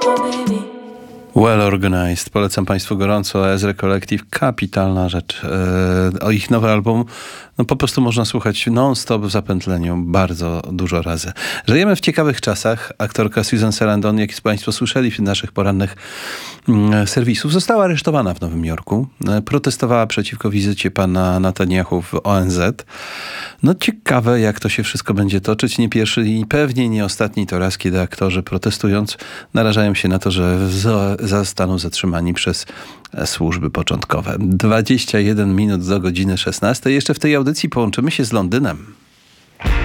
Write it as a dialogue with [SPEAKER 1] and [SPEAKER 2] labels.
[SPEAKER 1] Well Organized. Polecam Państwu gorąco. Ezra Collective. Kapitalna rzecz. O ich nowy album po prostu można słuchać non-stop w zapętleniu bardzo dużo razy. Żyjemy w ciekawych czasach. Aktorka Susan Sarandon, jak Państwo słyszeli w naszych porannych serwisów, została aresztowana w Nowym Jorku. Protestowała przeciwko wizycie pana Netanyahu w ONZ. Ciekawe, jak to się wszystko będzie toczyć. Nie pierwszy i pewnie nie ostatni to raz, kiedy aktorzy protestując narażają się na to, że zostaną zatrzymani przez służby początkowe. 21 minut do godziny 16. Jeszcze w tej audycji połączymy się z Londynem.